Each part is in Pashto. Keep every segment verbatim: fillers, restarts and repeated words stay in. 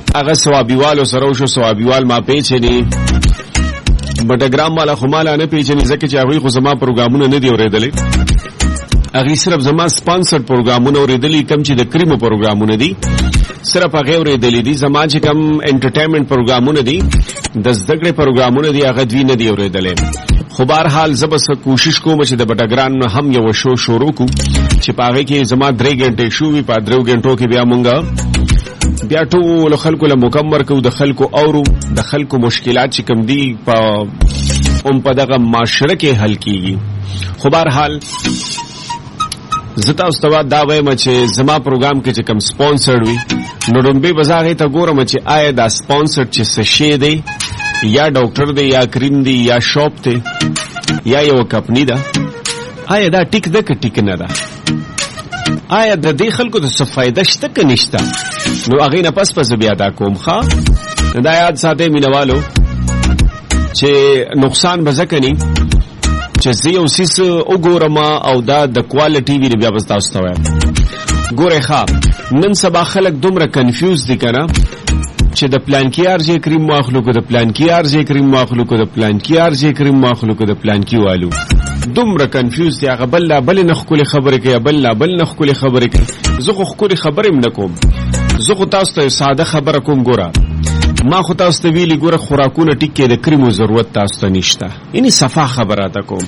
هغه ثوابیوالو سره وشو. ثوابیوال ما پیچني بټګرام والا خو مالا نه پیچني ځکه چې هغوی خو زما پروګرامونه نه دي اورېدلی. هغوی صرف زما سپانسر پروګرامونه اورېدلي کم چې د کریمو پروګرامونه دي صرف هغې اورېدلي دي. زما چې کم انټرټینمنټ پروګرامونه دي د زده کړې پروګرامونه دي هغه دوی نه دي اورېدلی. خو بهرحال زه به څه کوشش کوم چې د بټګرام نه هم یو شو شروع کړو چې په هغې کې زما درې ګنټې شو وي. په درېو ګنټو کې بیا مونږ بیا ټولو خلکو له مکمر کوو، د خلکو اورو، د خلکو مشکلات چې کوم دي په هم په دغه معاشره کې حل کېږي. خو بهرحال زه تاسو ته دا وایم چې زما پروګرام کې چې کوم سپانسر وي نو لومبۍ به زه هغې ته ګورم چې آیا دا سپانسر چې څه شی دی، یا ډاکټر دی، یا کریم دی، یا شاپ دی، یا یو کمپني ده، آیا دا ټیک ده که ټیک نه ده؟ آیا د دې خلکو د څه فایده شته که نشته؟ نو هغې نه پس پس بیا دا کوم. ښه دا یاد ساتئ مینوالو چې نقصان به ځکه ني چې زه یو څیز وګورم او دا د کوالټي وي بیا به تاسو ته وایم. ګورئ ښه نن سبا خلک دومره کنفیوز دي که نه چې د پلانکي ارجې کریم واخلو که د پلانکي ارجې کریم واخلو که د پلانکي ارجې کریم واخلو که د پلانکي والو. دومره کنفیوز دي هغه بل لا بل نه ښکلې خبرې کوي، بل لا بل نه ښکلې خبرې کوي. زه خو ښکلې خبرې هم نه کوم، زه خو تاسو ته ساده خبره کوم. ګوره ما خو تاسو ته ویلي ګوره خوراکونه ټیک کې د کریمو ضرورت تاسو ته نشته، یعنې صفا خبره ته کوم.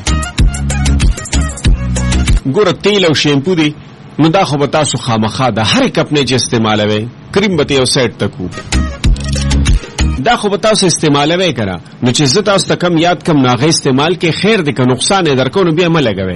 ګوره تیل او شیمپو دی نو دا خو به تاسو خامخا د هرې کمپنۍ چې استعمالوئ کریم به ته یو سایډ ته کو، دا خو به تاسو استعمالوئ که نه. نو چې زه تاسو ته کم یاد کم نو هغه استعمال کې خیر دی که نقصان یې درکو نو بیا مه لګوئ،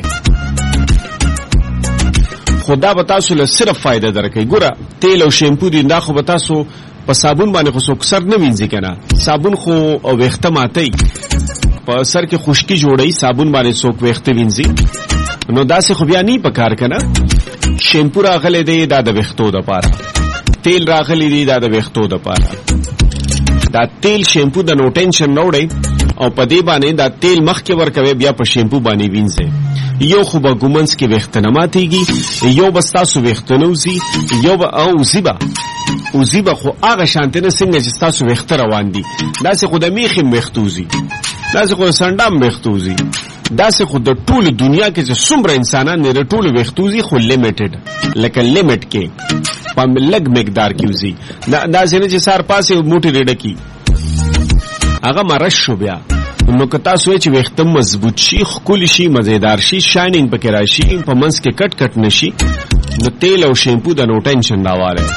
خو دا به تاسو له صرف فایده درکوي. ګوره تیل او شیمپو دی دا خو به تاسو په صابون باندې خو څوک سر نه وینځي که نه، صابون خو ویښته ماتوي، په سر کې خشکي جوړوي، صابون باندې څوک ویښته وینځي، نو داسې خو بیا نه پکار که نه. شیمپو راغلی دی دا د ویښتو دپاره، تیل راغلی دی دا د ویښتو دپاره. دا تیل شیمپو د نو ټینشن نه وړئ او په دې باندې دا تیل مخکې ورکوئ بیا په شیمپو باندې وینځئ. یو خو به ګومنځ کې ویښته نه ماتېږي، یو به ستاسو ویښته نه وځي، یو به او وځي به وځي به خو هغه شانتې نه څنګه چې ستاسو ویښته روان دي. داسې خو د میخې هم ویښته وځي، داسې خو د سنډا هم ویښته وځي، داسې خو د ټولو دنیا کې چې څومره انسانان دي د ټولو ویښته وځي، خو لیمیټډ لکه لیمیټ کې په لږ مقدار کې وځي. داسې نه چې سهار پاسې موټې ډېډه کي هغه مرش شو. بیا نو که تاسو وایئ چې ویښته مضبوط شي، ښکلي شي، مزېدار شي، شاینینګ پکې راشي، په منځ کې کټ کټ نه شي، نو تیل او شیمپو د نو ټینشن راوالی.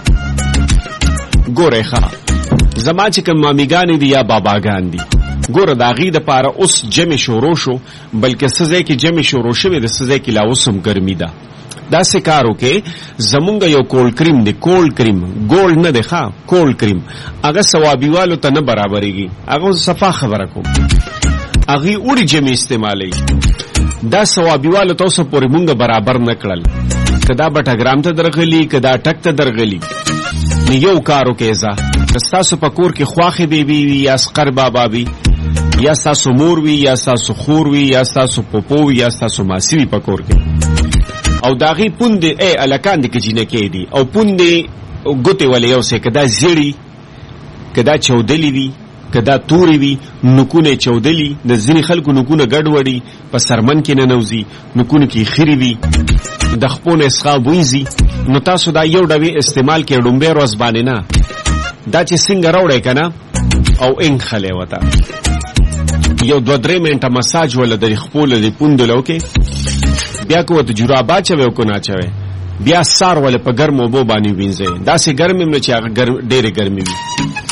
ګورئ ښه زما چې کوم مامیګانې دي یا باباګان دي، ګوره د هغې دپاره اوس جمع شروع شو، بلکې څه ځای کې جمع شروع شوې د څه ځای کې لا اوس هم ګرمي ده. داسې کار وکړئ زمونږ یو کولډ کریم دی، کولډ کریم ګولډ نه دی ښه، کولډ کریم هغه ثوابیوالو ته نه برابرېږي، هغه صفا خبره کوم، هغې اوړي جمع استعمالوي. دا ثوابیوالو ته اوسه پورې مونږ برابر نه کړل، که دا بټګرام ته درغلي که دا ټک ته درغلي. نو یو کار وکړئ زه که ستاسو په کور کې خواښې بیبي وي یا سقر بابا وي یا ستاسو مور وي یا ستاسو خور وي یا ستاسو پوپو وي یا ستاسو ماسي وي په کور کې، او د هغې پوندې ای هلکان دې که جینکۍ دي او پوندې ګوتې ولې یو څه که دا زیړي که دا چودلي وي که دا تورې وي، نوکونه یې چودلي، د ځینې خلکو نوکونه ګډوډي، په سرمن کې ننوځي، نوکونه کې خیرې وي، د خپو نه اسخاب وینځي، نو تاسو دا یو ډوې استعمال کې ډومبۍ ورځ باندې نه، دا چې څنګه راوړئ که نه او انښلئ ورته یو دوه درې منټه مساج وله د خپو له د پوندو له وکړئ، بیا که ورته جراب اچوئ او که نه اچوئ، بیا سار ولې په ګرمو اوبو باندې وینځئ، داسې ګرم هم نه چې هغه ډېرې ګرمې وي،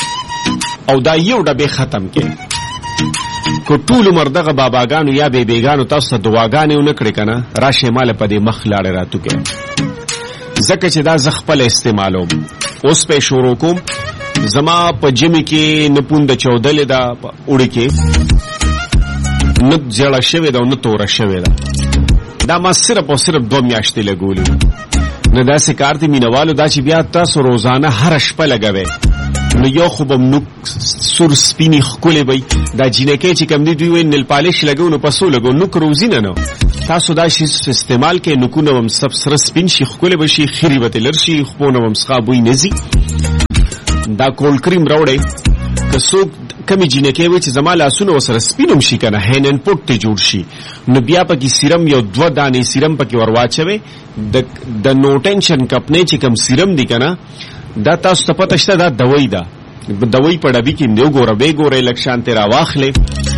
او دا یو ډبې ختم کړئ. که ټول عمر دغه باباګانو یا بیبیګانو تاسو ته دعاګانې ونه کړې که نه، راشئ ماله په دې مخ لاړې راتو کړئ، ځکه چې دا زه خپله استعمالوم. اوس به یې شروع کوم. زما په ژمي کې نه پونده چودلې ده، په اوړي کې نه زیړه شوې ده او نه توره شوې ده، دا ما صرف او صرف دوه میاشتې لګولې. نو داسې کار دی مینوالو دا چې بیا تاسو روزانه هره شپه لګوئ، نو یو خو به نوک سور سپینې ښکلې به دا جینکۍ چې کوم دی دوی وایي نیل پالش لګو نو په څو لګو، نوک روزي نه نو تاسو دا شي استعمال کې، نوکونه به هم سره سپین شي، ښکلې به شي، خیرې به ترې لر شي، خپو نه به هم څخه بوی نه ځي. دا کولډ کریم راوړې که څوک کمی جینکې وي چې زما لاسونه ورسره سپینم شي که نه هین ان پټ ته جوړ شي نو بیا پکې سیرم یو دوه دانې سیرم پکې ور واچوئ د نو ټینشن کمپنۍ چې کوم سیرم دی که نه دا تاسو ته پته شته دا دوی ده دوی په ډبي کې دی وګوره وی ګورئ لږ شانتې راواخلئ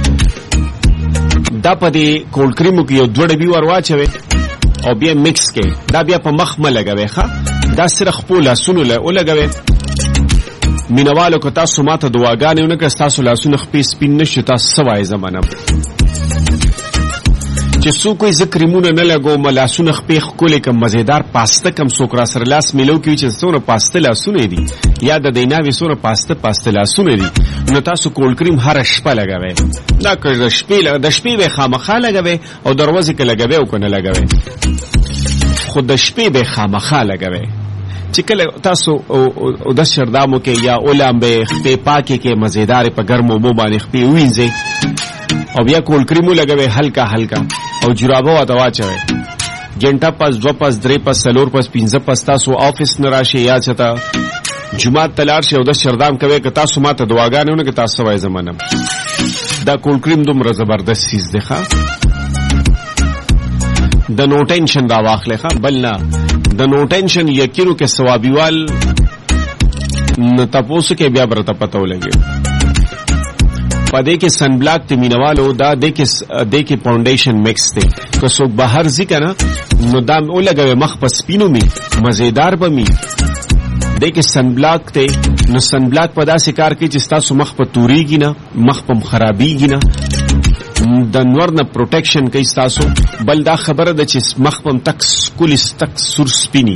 دا په دې کولډ کریمو کې یو دوه ډبي ور واچوئ او بیا مکس کې دا بیا په مخ مه لګوئ ښه دا صرف خپل لاسونو له ولګوئ مینوالو که تاسو ماته دعاګانې ونه کړه ستاسو لاسونه خپې سپین نه شي تاسو څه وایئ زمانه چې څوک وایي زه کریمونه نه لګوم لاسونه خپې ښکلې کم مزېدار پاسته کم څوک را سره لاس میلو کوي چې څومره پاسته لاسونه دي یا د دیناوې څومره پاسته پاسته لاسونه دي نو تاسو کولډ کریم هره شپه لګوئ دا که د شپې د شپې به خامخا لګوئ او د ورځې که لګوئ او که نه لګوئ خو د شپې به خامخا لګوئ چې کله تاسو د شردامو کې یا اولامبې خپې پاکې کې مزېدارې په ګرمو اوبو باندې خپې ووینځئ او بیا کولډ کریمو لګوئ هلکا هلکا او جرابه ورته واچوئ ګنټه پس دوه پس درې پس څلور پس پنځه پس تاسو آفس نه راشئ یا چېرته جومات ته لاړ شئ او د شردام کوئ که تاسو ما ته دعاګانې ونه کړې تاسو څه وایئ زه منم دا کولډ کریم دومره زبردست چیز دی ښه د نو ټینشن را واخلئ ښه بل نه د نو ټینشن یقینو کې ثوابیوال نه تپوسو کې بیا برته پته ولګي په دې کې سن بلاک ته مینوالو دا دې کې دې کې فاونډیشن مکس دی که څوک بهر ځي که نه نو دا ولګوئ مخ په سپینو می مزېدار به می دې کې سن بلاک دی نو سن بلاک په داسې کار کوي چې ستاسو مخ په توریږي نه مخ په خرابېږي نه د نور نه پروټیکشن کوي ستاسو بل دا خبره ده چې مخ په تک ښکلي تک سور سپیني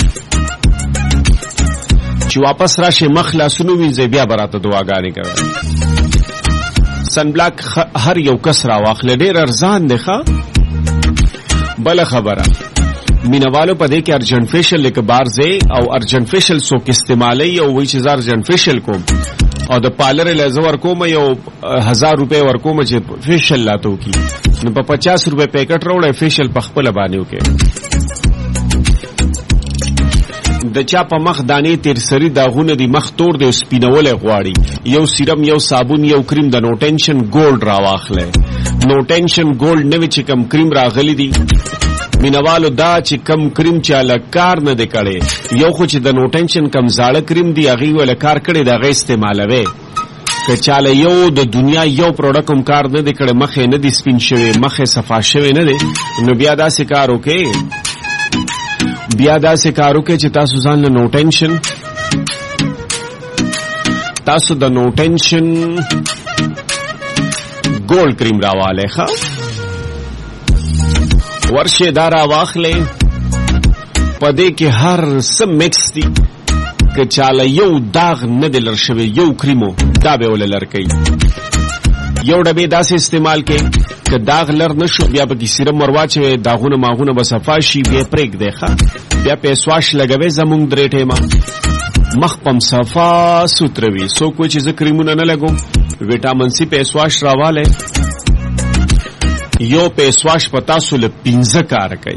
چې واپس راشي مخ لاسونه وینځئ بیا به راته دعاګانې کوئ سن بلاک هر یو کس راواخله ډېر ارزان دی ښه بله خبره مینوالو په دې کې ارجنټ فیشل لکه بارځئ او ارجنټ فیشل څوک استعمالوي او وایي چې زه ارجنټ فیشل کوم او د پالر له زه ورکوم یو هزار روپۍ ورکوم چې فیشل لاته وکړي نو په پچاس روپۍ پیکټ راوړی فیشل په خپله باندې وکړي د چا په مخ دانې تیرسري داغونه دي مخ تور دی او سپینولی غواړي یو سیرم یو صابون یو کریم د نو ټینشن ګولډ راواخلی نو ټینشن ګولډ نوې چې کم کریم راغلی دي مینوالو دا چې کم کریم چاله کار نه دی کړی یو خو چې د نو ټینشن کم زاړه کریم دی هغې وله کار کړی د هغه استعمالوي که چاله یو د دنیا یو پروډکټ هم کار نه دی کړی مخې نه دی سپین شوی مخې صفا شوی نه دی نو بیا داسې کار وکړئ بیا داسې کار وکړئ چې تاسو ځان له نو ټینشن تاسو د نو ټینشن ګولډ کریم راوالی ښه ورشه دا راواخلئ په دې کې هر څه مکس دي که چاله یو داغ نه دی لر شوی یو کریمو دا به وله لر کوي یو ډبې داسې استعمال کوي که داغ لر نه شو بیا پکې سیرم ور واچوئ داغونه ماغونه به صفا شي بیا پرېږدئ ښه بیا فیس واش لګوئ زمونږ درې ټیمه مخ پم صفا سوتره وي څوک وایي چې زه کریمونه نه لګوم ویټامن سی فیس واش راوالی یو فیس واش په تاسو له پنځه کاره کوي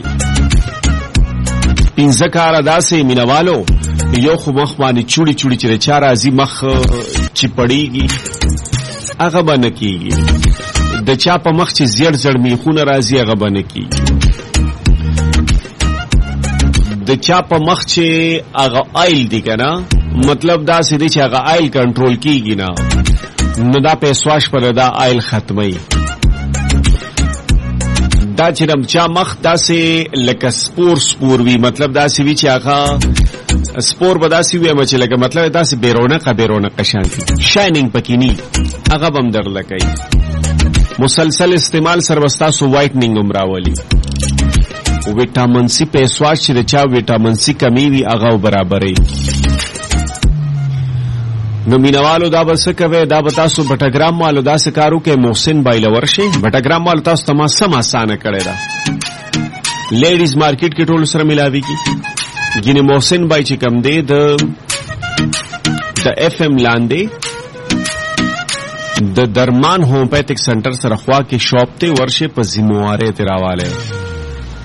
پنځه کاره داسې مینوالو یو خو مخ باندې چوړي چوړي چې د چا راځي مخ چې پړېږي هغه به نه کېږي د چا په مخ چې زیړ زړ میخونه راځي هغه به نه کېږي د چا په مخ چې هغه آیل دی که نه مطلب داسې دی چې هغه آیل کنټرول کېږي نه نو دا فیس واش پر دا آیل ختموي دا چې د چا مخ داسې لکه سپور سپور وي مطلب داسې وي چې هغه سپور به داسې ویم چې لکه مطلب داسې بیرونقه بیرونقه شانتي شایننګ پکې ني هغه به هم درله کوي مسلسل استعمال سره به ستاسو وایټنینګ هم راولي ویټامن سی فیس واش چې د چا ویټامن سی کمی وي هغه برابري نو مینوالو دا به څه کوئ دا به تاسو بټګرام والو داسې کار وکئ محسن بای له ورشئ بټګرام والو تاسو ته ما سم اسانه کړې ده لیډیز مارکیټ کې ټولو سره ملاویږي ګینې محسن بای چې کم دی د د ایف ایم لاندې د درمان هومپیتھک سنټر سره خوا کې شاپ ته ورشئ په ذمہوارۍ تې راوالی